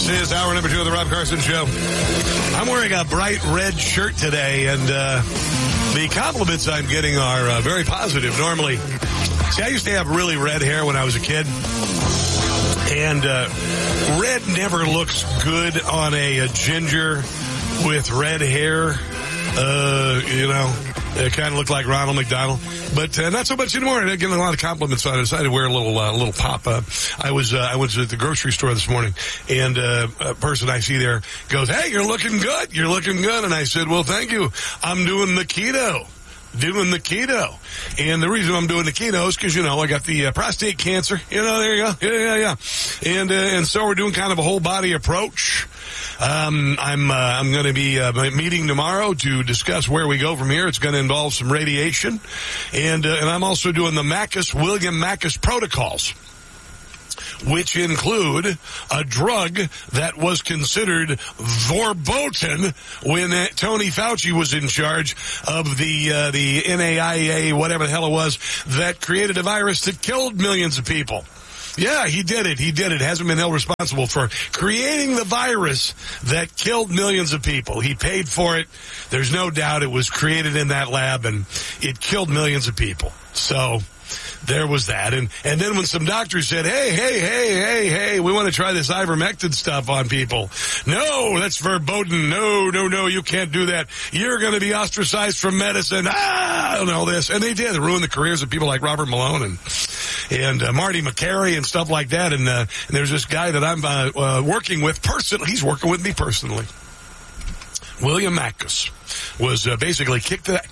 is hour number 2 of the Rob Carson Show. I'm wearing a bright red shirt today, and the compliments I'm getting are very positive. Normally, see, I used to have really red hair when I was a kid, and red never looks good on a ginger with red hair. It kind of looked like Ronald McDonald, but not so much anymore. I'm getting a lot of compliments on it. I decided to wear a little pop. I was at the grocery store this morning, and a person I see there goes, "Hey, you're looking good. You're looking good." And I said, "Well, thank you. I'm doing the keto. And the reason I'm doing the keto is because, I got the prostate cancer. There you go. Yeah. And so we're doing kind of a whole body approach. I'm going to be meeting tomorrow to discuss where we go from here. It's going to involve some radiation. And I'm also doing the William Makis protocols, which include a drug that was considered verboten when Tony Fauci was in charge of the NAIA, whatever the hell it was, that created a virus that killed millions of people. Yeah, he did it. Hasn't been held responsible for creating the virus that killed millions of people. He paid for it. There's no doubt it was created in that lab, and it killed millions of people. So there was that. And then when some doctors said, hey, we want to try this ivermectin stuff on people. No, that's verboten. No, you can't do that. You're going to be ostracized from medicine. And all this. And they did. They ruined the careers of people like Robert Malone and Marty McCary and stuff like that. And there's this guy that I'm working with personally. He's working with me personally. William Makis was basically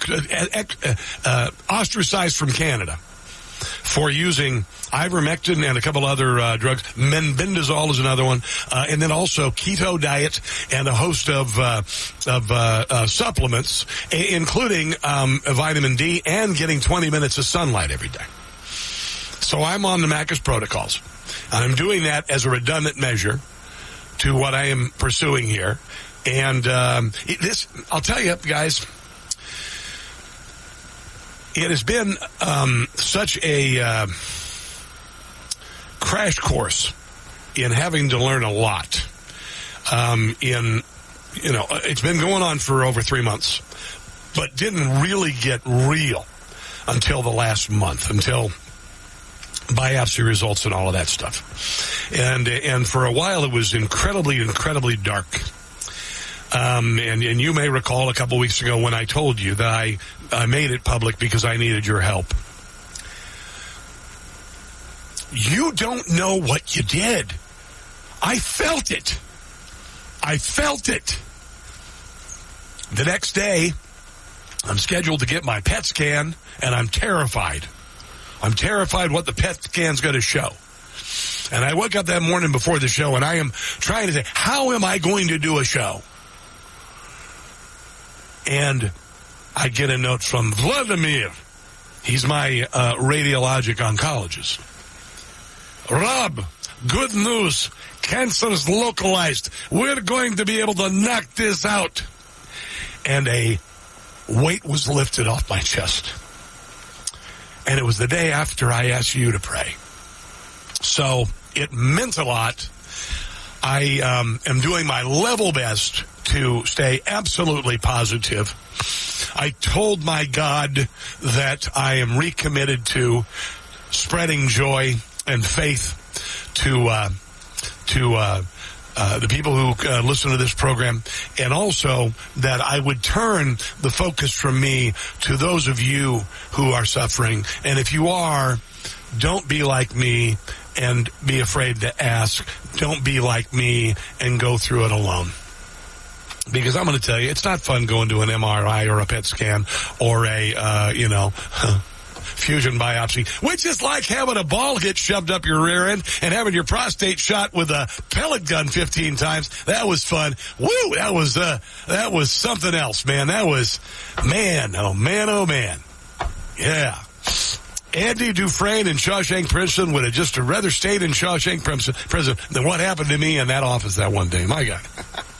ostracized from Canada for using ivermectin and a couple other drugs. Mebendazole is another one, and then also keto diet and a host of supplements, including vitamin D and getting 20 minutes of sunlight every day. So I'm on the Makis protocols. I'm doing that as a redundant measure to what I am pursuing here. And I'll tell you, guys, it has been such a crash course in having to learn a lot. It's been going on for over 3 months, but didn't really get real until the last month, until biopsy results and all of that stuff. And for a while it was incredibly dark. And you may recall a couple weeks ago when I told you that I made it public because I needed your help. You don't know what you did. I felt it. The next day, I'm scheduled to get my PET scan, and I'm terrified. I'm terrified what the PET scan's going to show. And I woke up that morning before the show, and I am trying to say, how am I going to do a show? And I get a note from Vladimir. He's my radiologic oncologist. Rob, good news. Cancer's localized. We're going to be able to knock this out. And a weight was lifted off my chest. And it was the day after I asked you to pray. So it meant a lot. I am doing my level best to stay absolutely positive. I told my God that I am recommitted to spreading joy and faith to the people who listen to this program, and also that I would turn the focus from me to those of you who are suffering. And if you are, don't be like me and be afraid to ask. Don't be like me and go through it alone. Because I'm going to tell you, it's not fun going to an MRI or a PET scan or a, fusion biopsy, which is like having a ball get shoved up your rear end and having your prostate shot with a pellet gun 15 times. That was fun. Woo! That was something else, man. That was, man. Yeah. Andy Dufresne in Shawshank Prison would have just rather stayed in Shawshank Prison than what happened to me in that office that one day. My God.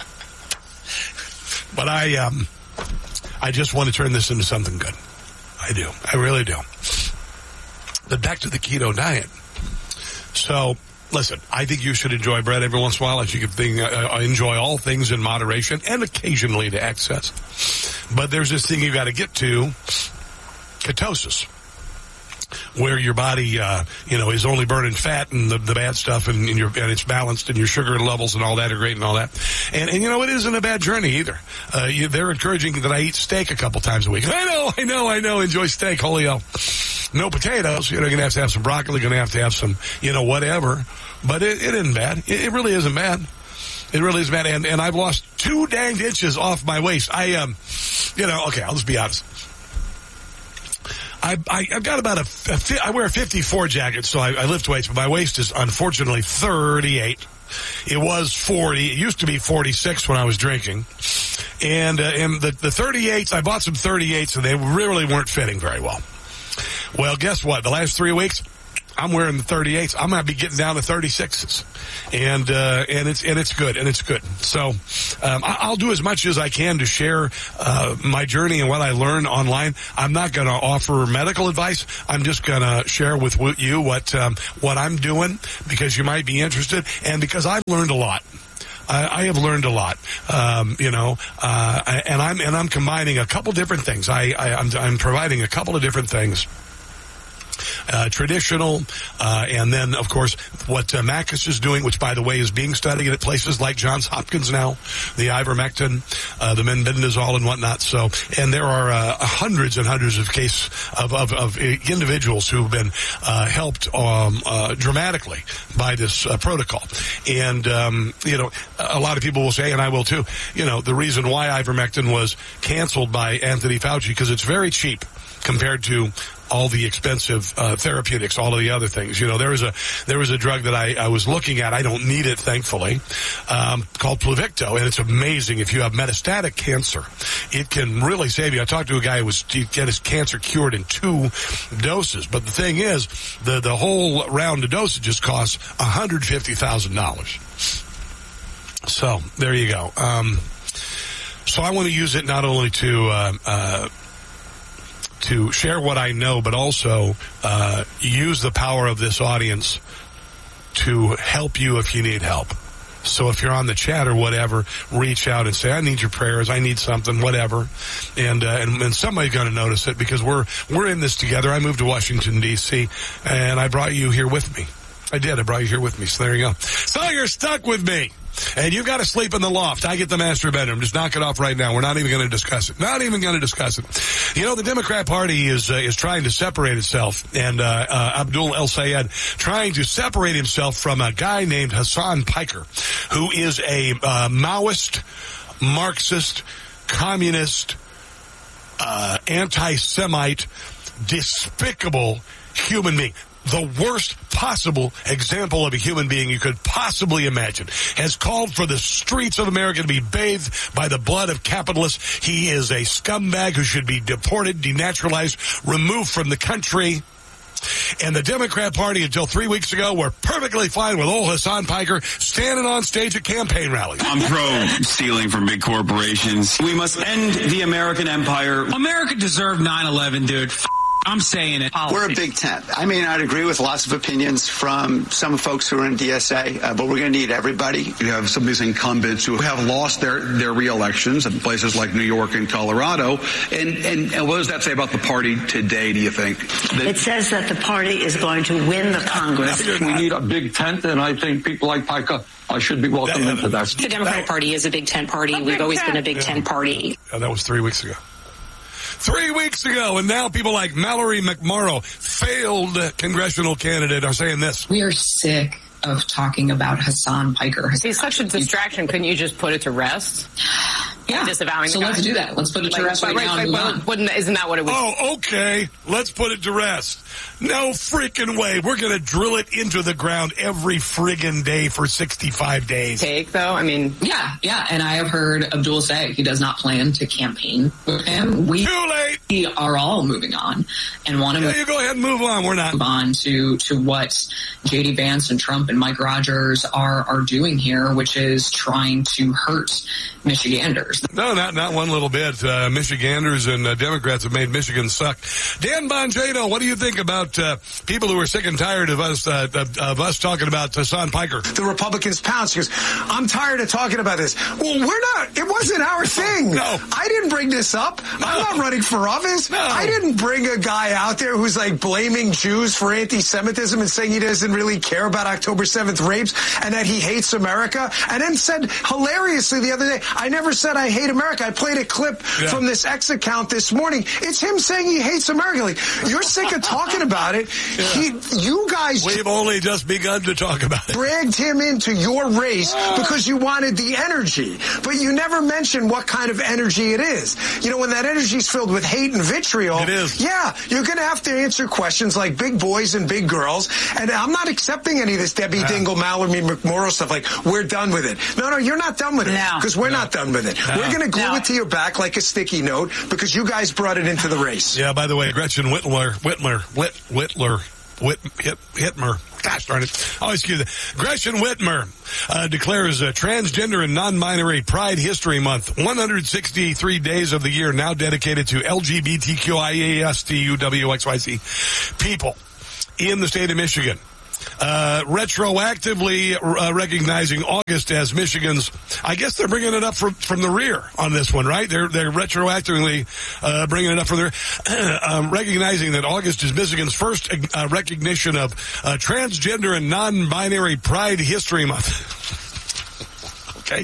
But I just want to turn this into something good. I do. I really do. But back to the keto diet. So listen, I think you should enjoy bread every once in a while. As you can enjoy all things in moderation and occasionally to excess. But there's this thing you got to get to, ketosis, where your body, is only burning fat and the bad stuff, and it's balanced, and your sugar levels and all that are great and all that. And it isn't a bad journey either. They're encouraging that I eat steak a couple times a week. I know. Enjoy steak. Holy hell. No potatoes. You're going to have some broccoli. Going to have some, whatever. But it isn't bad. It really isn't bad. It really is bad. And I've lost 2 dang inches off my waist. Okay, I'll just be honest. I've got about I wear a 54 jacket, so I lift weights, but my waist is unfortunately 38. It was 40. It used to be 46 when I was drinking. And the 38s, I bought some 38s, and they really weren't fitting very well. Well, guess what? The last 3 weeks, I'm wearing the 38s. I'm going to be getting down to 36s. And it's good. So, I'll do as much as I can to share, my journey and what I learn online. I'm not going to offer medical advice. I'm just going to share with you what I'm doing, because you might be interested, and because I've learned a lot. I have learned a lot, and I'm combining a couple different things. I'm providing a couple of different things. Traditional, and then, of course, what Makis is doing, which, by the way, is being studied at places like Johns Hopkins now, the ivermectin, the mebendazole and whatnot. So, and there are hundreds and hundreds of cases of individuals who've been helped dramatically by this protocol. And, a lot of people will say, and I will too, the reason why ivermectin was canceled by Anthony Fauci, because it's very cheap compared to all the expensive therapeutics, all of the other things. There was a drug that I was looking at. I don't need it, thankfully, called Pluvicto, and it's amazing. If you have metastatic cancer, it can really save you. I talked to a guy who get his cancer cured in 2 doses, but the thing is, the whole round of dosages costs $150,000. So there you go. So I want to use it not only to share what I know, but also use the power of this audience to help you if you need help. So if you're on the chat or whatever, reach out and say, I need your prayers, I need something, whatever. And somebody's going to notice it, because we're in this together. I moved to Washington, D.C., and I brought you here with me. I did. I brought you here with me. So there you go. So you're stuck with me. And you've got to sleep in the loft. I get the master bedroom. Just knock it off right now. We're not even going to discuss it. Not even going to discuss it. The Democrat Party is trying to separate itself, and Abdul El Sayed trying to separate himself from a guy named Hassan Piker, who is a Maoist, Marxist, communist, anti-Semite, despicable human being. The worst possible example of a human being you could possibly imagine, has called for the streets of America to be bathed by the blood of capitalists. He is a scumbag who should be deported, denaturalized, removed from the country. And the Democrat Party, until 3 weeks ago, were perfectly fine with old Hassan Piker standing on stage at campaign rallies. I'm pro-stealing from big corporations. We must end the American empire. America deserved 9/11, dude. I'm saying it. We're a big tent. I may not agree with lots of opinions from some folks who are in DSA, but we're going to need everybody. You have some of these incumbents who have lost their re-elections in places like New York and Colorado. And what does that say about the party today, do you think? It says that the party is going to win the Congress. We need a big tent, and I think people like Piker should be welcomed into that. The Democratic Party is a big tent party. We've always been a big tent party. And that was 3 weeks ago. 3 weeks ago, and now people like Mallory McMorrow, failed congressional candidate, are saying this. We are sick of talking about Hassan Piker. He's such a distraction. Couldn't you just put it to rest? Yeah. Disavowing so let's do that. Let's put it to rest right now. Isn't that what it was? Oh, okay. Let's put it to rest. No freaking way. We're going to drill it into the ground every friggin' day for 65 days. Take, though? I mean... Yeah. And I have heard Abdul say he does not plan to campaign with him. Too late! We are all moving on and want to you go ahead and move on. We're not. Move on to what J.D. Vance and Trump and Mike Rogers are doing here, which is trying to hurt Michiganders. sucks. No, not one little bit. Michiganders and Democrats have made Michigan suck. Dan Bongino, what do you think about people who are sick and tired of us talking about Hassan Piker? The Republicans pounce because I'm tired of talking about this. Well, it wasn't our thing. No. I didn't bring this up. No. I'm not running for office. No. I didn't bring a guy out there who's like blaming Jews for anti-Semitism and saying he doesn't really care about October 7th rapes and that he hates America. And then said hilariously the other day, I never said I hate America. I played a clip from this X account this morning. It's him saying he hates America. Like, you're sick of talking about it. You guys... We've only just begun to talk about it. Dragged him into your race because you wanted the energy. But you never mentioned what kind of energy it is. You know, when that energy is filled with hate and vitriol... It is. Yeah, you're going to have to answer questions like big boys and big girls. And I'm not accepting any of this Debbie Dingle, Mallory McMorrow stuff like, we're done with it. No, you're not done with it. Because we're not done with it. No. We're going to glue it to your back like a sticky note because you guys brought it into the race. Yeah, by the way, Gretchen Whitmer. Gosh darn it. Oh, excuse me. Gretchen Whitmer declares Transgender and Non-Binary Pride History Month. 163 days of the year now dedicated to LGBTQIASTUWXYZ people in the state of Michigan. Retroactively recognizing August as Michigan's, I guess they're bringing it up from the rear on this one, right? They're retroactively bringing it up from the rear, recognizing that August is Michigan's first recognition of Transgender and Non-Binary Pride History Month. Okay.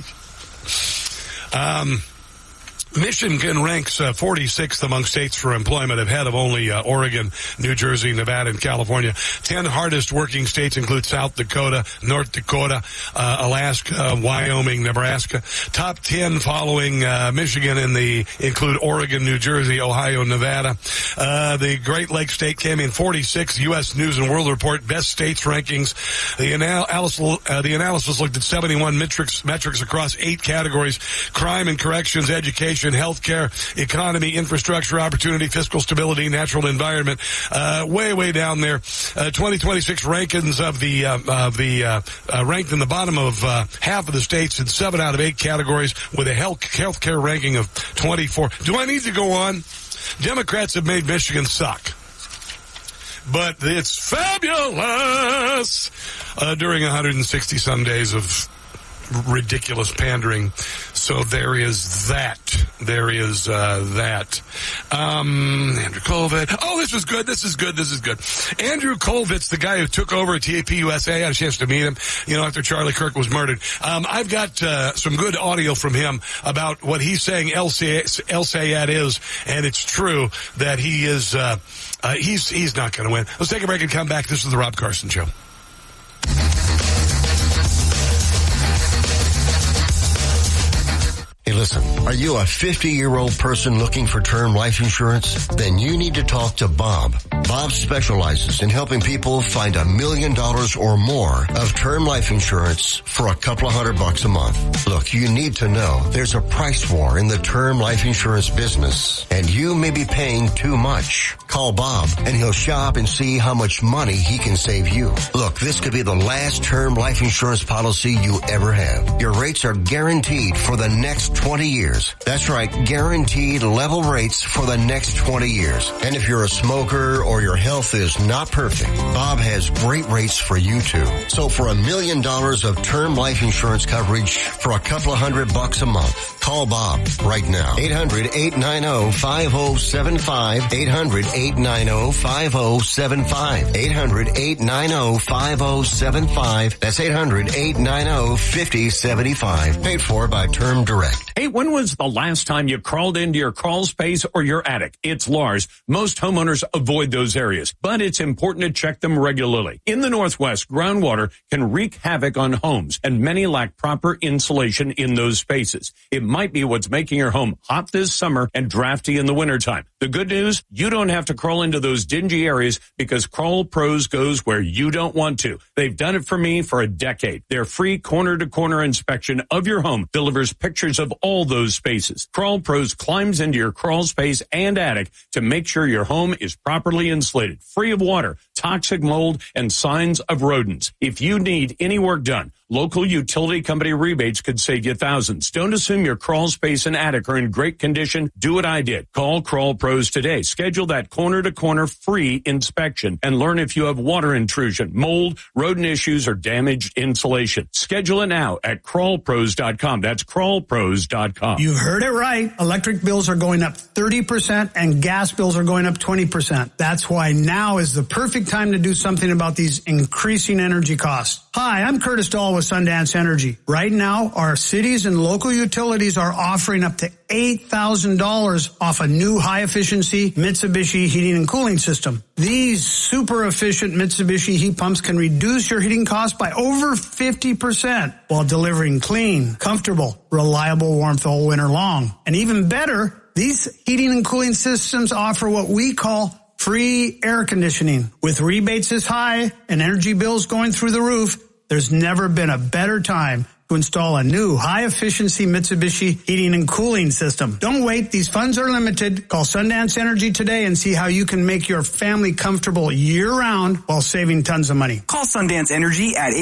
Michigan ranks 46th among states for employment, ahead of only Oregon, New Jersey, Nevada, and California. 10 hardest working states include South Dakota, North Dakota, Alaska, Wyoming, Nebraska. Top 10 following Michigan include Oregon, New Jersey, Ohio, Nevada. The Great Lakes state came in 46th. U.S. News and World Report best states rankings. The analysis looked at 71 metrics across 8 categories: crime and corrections, education, healthcare, economy, infrastructure, opportunity, fiscal stability, natural environment, way down there. 2026 rankings of the ranked in the bottom of half of the states in 7 out of 8 categories, with a healthcare ranking of 24. Do I need to go on? Democrats have made Michigan suck. But it's fabulous during 160 some days of ridiculous pandering. So there is that. Andrew Colvitz. Oh, this is good. Andrew Colvitz, the guy who took over at TAPUSA, I had a chance to meet him, after Charlie Kirk was murdered. I've got some good audio from him about what he's saying El Sayed is, and it's true that he is, he's not going to win. Let's take a break and come back. This is the Rob Carson Show. Hey, listen, are you a 50-year-old person looking for term life insurance? Then you need to talk to Bob. Bob specializes in helping people find $1 million or more of term life insurance for a couple of $100 a month. Look, you need to know there's a price war in the term life insurance business, and you may be paying too much. Call Bob, and he'll shop and see how much money he can save you. Look, this could be the last term life insurance policy you ever have. Your rates are guaranteed for the next 20 years. That's right, guaranteed level rates for the next 20 years. And if you're a smoker or your health is not perfect, Bob has great rates for you too. So for $1 million of term life insurance coverage for a couple of $100 a month, call Bob right now. 800-890-5075. 800-890-5075. 800-890-5075. That's 800-890-5075. Paid for by Term Direct. Hey, when was the last time you crawled into your crawl space or your attic? It's Lars. Most homeowners avoid those areas, but it's important to check them regularly. In the Northwest, groundwater can wreak havoc on homes, and many lack proper insulation in those spaces. It might be what's making your home hot this summer and drafty in the wintertime. The good news, you don't have to crawl into those dingy areas because Crawl Pros goes where you don't want to. They've done it for me for a decade. Their free corner-to-corner inspection of your home delivers pictures of all those spaces. Crawl Pros climbs into your crawl space and attic to make sure your home is properly insulated, free of water, toxic mold, and signs of rodents. If you need any work done Local utility company rebates could save you thousands. Don't assume your crawl space and attic are in great condition. Do what I did. Call Crawl Pros today. Schedule that corner-to-corner free inspection and learn if you have water intrusion, mold, rodent issues, or damaged insulation. Schedule it now at crawlpros.com. That's crawlpros.com. You heard it right. Electric bills are going up 30% and gas bills are going up 20%. That's why now is the perfect time to do something about these increasing energy costs. Hi, I'm Curtis Dahl with Sundance Energy. Right now, our cities and local utilities are offering up to $8,000 off a new high-efficiency Mitsubishi heating and cooling system. These super efficient Mitsubishi heat pumps can reduce your heating costs by over 50% while delivering clean, comfortable, reliable warmth all winter long. And even better, these heating and cooling systems offer what we call free air conditioning. With rebates this high and energy bills going through the roof, there's never been a better time to install a new high-efficiency Mitsubishi heating and cooling system. Don't wait. These funds are limited. Call Sundance Energy today and see how you can make your family comfortable year-round while saving tons of money. Call Sundance Energy at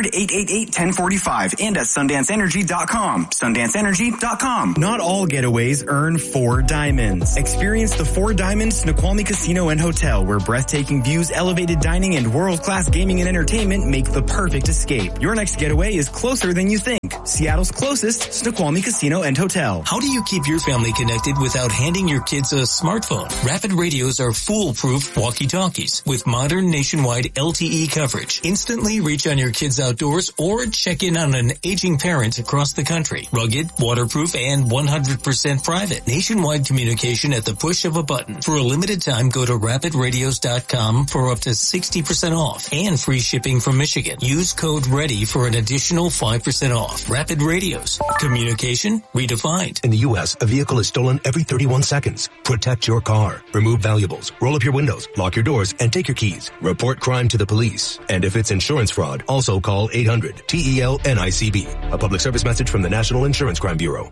800-888-1045 and at SundanceEnergy.com. SundanceEnergy.com. Not all getaways earn 4 diamonds. Experience the 4 Diamonds Snoqualmie Casino and Hotel, where breathtaking views, elevated dining, and world-class gaming and entertainment make the perfect escape. Your next getaway is closer than you think. Seattle's closest Snoqualmie Casino and Hotel. How do you keep your family connected without handing your kids a smartphone? Rapid Radios are foolproof walkie-talkies with modern nationwide LTE coverage. Instantly reach on your kids outdoors or check in on an aging parent across the country. Rugged, waterproof, and 100% private. Nationwide communication at the push of a button. For a limited time, go to rapidradios.com for up to 60% off and free shipping from Michigan. Use code READY for an additional 5% off. Rapid Radios. Communication redefined. In the U.S., a vehicle is stolen every 31 seconds. Protect your car. Remove valuables. Roll up your windows. Lock your doors and take your keys. Report crime to the police. And if it's insurance fraud, also call 800-TEL-NICB. A public service message from the National Insurance Crime Bureau.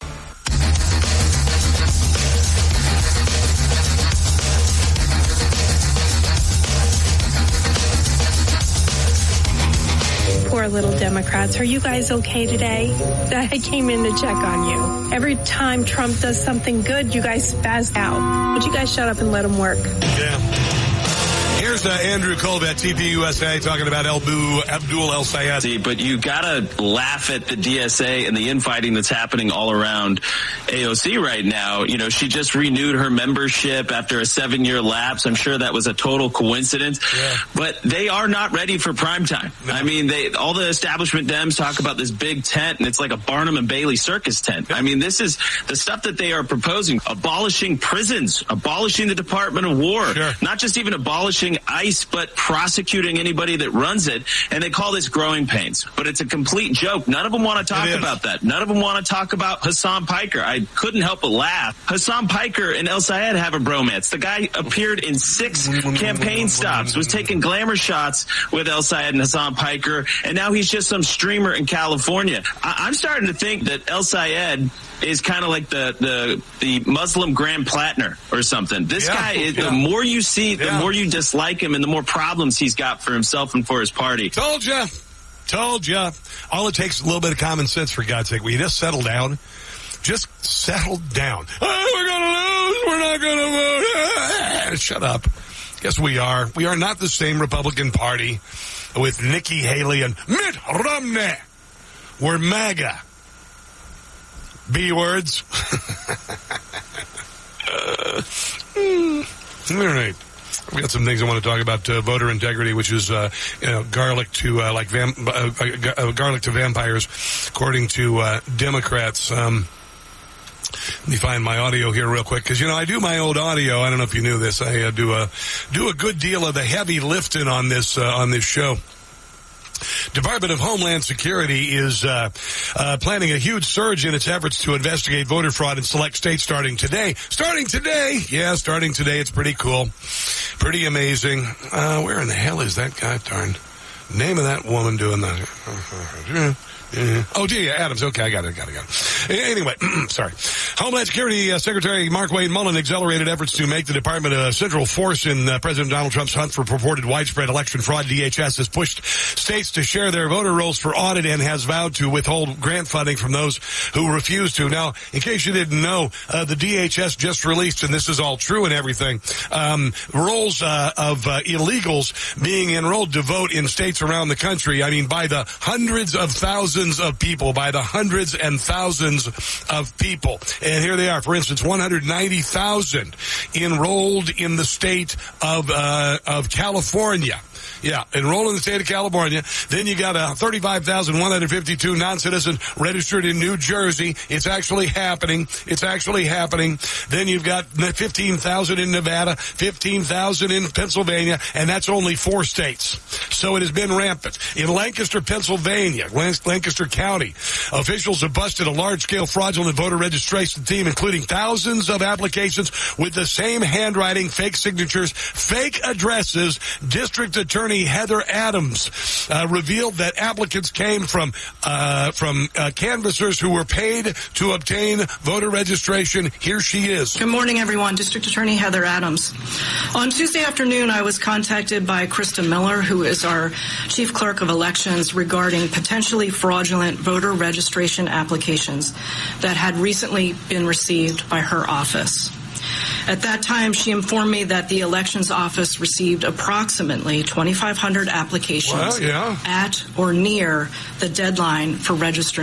Poor little Democrats. Are you guys okay today? I came in to check on you. Every time Trump does something good, you guys spaz out. Would you guys shut up and let him work? Yeah. Here's Andrew Colvett, TPUSA, talking about Abdul El Sayed. But you gotta laugh at the DSA and the infighting that's happening all around AOC right now. You know, she just renewed her membership after a 7-year lapse. I'm sure that was a total coincidence. Yeah. But they are not ready for prime time. No. I mean, all the establishment Dems talk about this big tent, and it's like a Barnum and Bailey circus tent. Yeah. I mean, this is the stuff that they are proposing. Abolishing prisons, abolishing the Department of War, sure. Not just even abolishing ICE, but prosecuting anybody that runs it. And they call this growing pains. But it's a complete joke. None of them want to talk about that. None of them want to talk about Hassan Piker. I couldn't help but laugh. Hassan Piker and El Sayed have a bromance. The guy appeared in 6 campaign stops, was taking glamour shots with El Sayed and Hassan Piker, and now he's just some streamer in California. I'm starting to think that El Sayed is kind of like the Muslim Graham Plattner or something. This guy is, the more you see, the more you dislike him and the more problems he's got for himself and for his party. Told you. All it takes is a little bit of common sense, for God's sake. Will you just settle down? Just settle down. Oh, we're going to lose. We're not going to vote. Shut up. Yes, we are. We are not the same Republican Party with Nikki Haley and Mitt Romney. We're MAGA. B words. All right. We got some things I want to talk about. Voter integrity, which is garlic to garlic to vampires, according to Democrats. Let me find my audio here real quick, because I do my old audio. I don't know if you knew this. I do a good deal of the heavy lifting on this show. Department of Homeland Security is planning a huge surge in its efforts to investigate voter fraud in select states starting today. Starting today. It's pretty cool. Pretty amazing. Where in the hell is that guy? Darn. Name of that woman doing that. Oh, Delia Adams. Okay, I got it. Anyway, sorry. Homeland Security Secretary Mark Wayne Mullen accelerated efforts to make the department a central force in President Donald Trump's hunt for purported widespread election fraud. DHS has pushed states to share their voter rolls for audit and has vowed to withhold grant funding from those who refuse to. Now, in case you didn't know, the DHS just released, and this is all true and everything, rolls of illegals being enrolled to vote in states around the country. I mean, by the hundreds of thousands of people, by the hundreds and thousands of people. And here they are. For instance, 190,000 enrolled in the state of California. Yeah, enrolled in the state of California. Then you got 35,152 non-citizen registered in New Jersey. It's actually happening. Then you've got 15,000 in Nevada, 15,000 in Pennsylvania, and that's only 4 states. So it has been rampant. In Lancaster, Pennsylvania, Lancaster County, officials have busted a large-scale fraudulent voter registration team, including thousands of applications with the same handwriting, fake signatures, fake addresses. District Attorney Heather Adams revealed that applicants came from canvassers who were paid to obtain voter registration. Here she is. Good morning, everyone. District Attorney Heather Adams. On Tuesday afternoon, I was contacted by Krista Miller, who is our Chief Clerk of Elections, regarding potentially fraudulent voter registration applications that had recently been received by her office. At that time, she informed me that the elections office received approximately 2,500 applications at or near the deadline for registering